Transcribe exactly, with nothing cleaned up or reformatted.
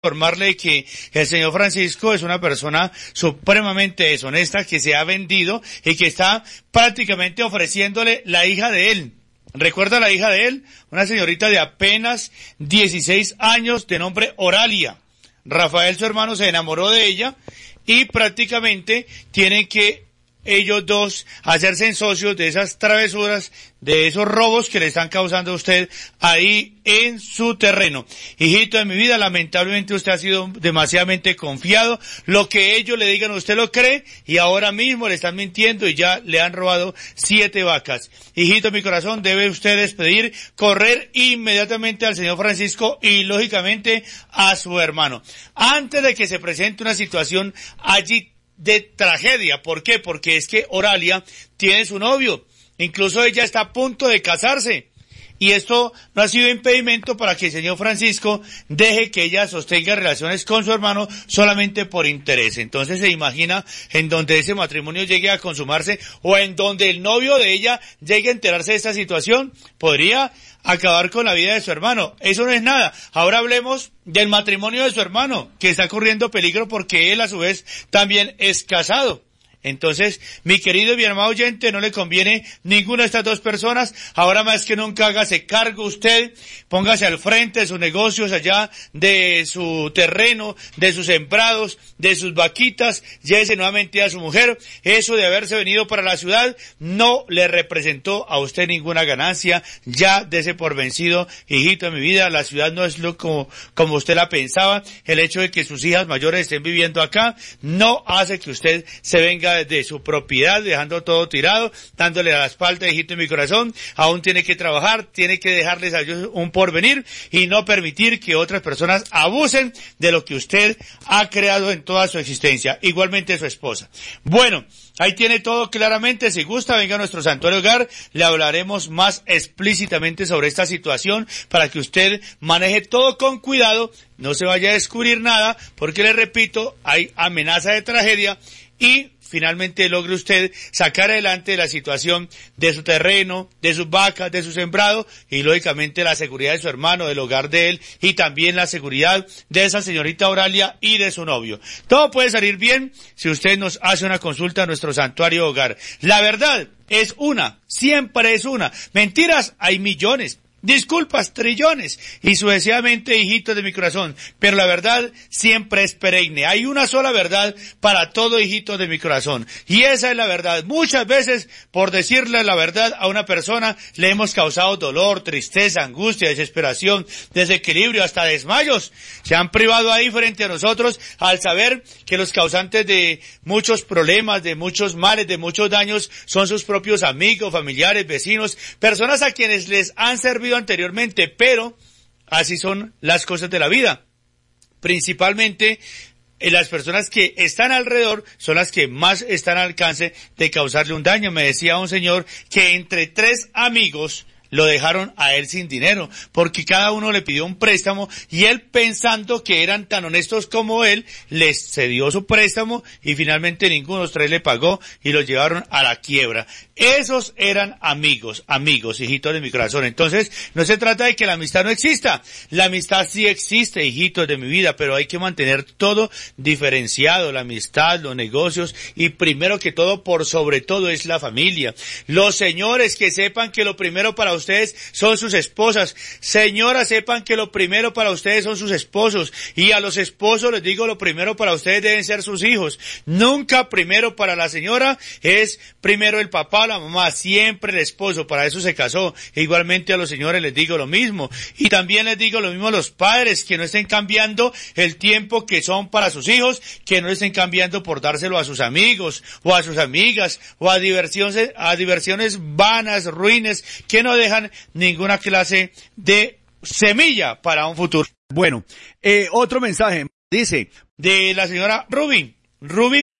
informarle que el señor Francisco es una persona supremamente deshonesta que se ha vendido y que está prácticamente ofreciéndole la hija de él. ¿Recuerda la hija de él? Una señorita de apenas dieciséis años de nombre Oralia. Rafael, su hermano, se enamoró de ella y prácticamente tienen que ellos dos hacerse socios de esas travesuras, de esos robos que le están causando a usted ahí en su terreno. Hijito de mi vida, lamentablemente usted ha sido demasiadamente confiado. Lo que ellos le digan usted lo cree y ahora mismo le están mintiendo y ya le han robado siete vacas. Hijito de mi corazón, debe usted despedir, correr inmediatamente al señor Francisco y lógicamente a su hermano. Antes de que se presente una situación allí de tragedia. ¿Por qué? Porque es que Oralia tiene su novio. Incluso ella está a punto de casarse. Y esto no ha sido impedimento para que el señor Francisco deje que ella sostenga relaciones con su hermano solamente por interés. Entonces se imagina en donde ese matrimonio llegue a consumarse o en donde el novio de ella llegue a enterarse de esta situación, podría acabar con la vida de su hermano. Eso no es nada. Ahora hablemos del matrimonio de su hermano, que está corriendo peligro porque él a su vez también es casado. Entonces, mi querido y mi hermano oyente, no le conviene ninguna de estas dos personas. Ahora más que nunca hágase cargo usted, póngase al frente de sus negocios allá, de su terreno, de sus sembrados, de sus vaquitas, llévese nuevamente a su mujer. Eso de haberse venido para la ciudad no le representó a usted ninguna ganancia. Ya dese por vencido, hijito de mi vida, la ciudad no es lo como, como usted la pensaba. El hecho de que sus hijas mayores estén viviendo acá no hace que usted se venga de su propiedad, dejando todo tirado, dándole a la espalda, hijito en mi corazón. Aún tiene que trabajar, tiene que dejarles a ellos un porvenir y no permitir que otras personas abusen de lo que usted ha creado en toda su existencia, igualmente su esposa. Bueno, ahí tiene todo claramente. Si gusta, venga a nuestro santuario hogar, le hablaremos más explícitamente sobre esta situación para que usted maneje todo con cuidado, no se vaya a descubrir nada, porque le repito, hay amenaza de tragedia y finalmente logre usted sacar adelante la situación de su terreno, de sus vacas, de su sembrado y lógicamente la seguridad de su hermano, del hogar de él y también la seguridad de esa señorita Oralia y de su novio. Todo puede salir bien si usted nos hace una consulta a nuestro santuario hogar. La verdad es una, siempre es una. Mentiras hay millones. Disculpas, trillones, y sucesivamente, hijitos de mi corazón, pero la verdad siempre es perenne. Hay una sola verdad para todo hijito de mi corazón, y esa es la verdad. Muchas veces, por decirle la verdad a una persona, le hemos causado dolor, tristeza, angustia, desesperación, desequilibrio, hasta desmayos. Se han privado ahí frente a nosotros al saber que los causantes de muchos problemas, de muchos males, de muchos daños, son sus propios amigos, familiares, vecinos, personas a quienes les han servido anteriormente, pero así son las cosas de la vida. Principalmente eh, las personas que están alrededor son las que más están al alcance de causarle un daño. Me decía un señor que entre tres amigos lo dejaron a él sin dinero, porque cada uno le pidió un préstamo y él, pensando que eran tan honestos como él, les cedió su préstamo y finalmente ninguno de los tres le pagó y los llevaron a la quiebra. Esos eran amigos, amigos, hijitos de mi corazón. Entonces, no se trata de que la amistad no exista. La amistad sí existe, hijitos de mi vida, pero hay que mantener todo diferenciado, la amistad, los negocios y primero que todo, por sobre todo, es la familia. Los señores que sepan que lo primero para ustedes son sus esposas. Señoras, sepan que lo primero para ustedes son sus esposos. Y a los esposos les digo, lo primero para ustedes deben ser sus hijos. Nunca primero para la señora es primero el papá, la mamá, siempre el esposo, para eso se casó. E igualmente a los señores les digo lo mismo. Y también les digo lo mismo a los padres, que no estén cambiando el tiempo que son para sus hijos, que no estén cambiando por dárselo a sus amigos, o a sus amigas, o a diversiones, a diversiones vanas, ruines, que no dejan ninguna clase de semilla para un futuro. Bueno, eh, otro mensaje, dice, de la señora Ruby. Ruby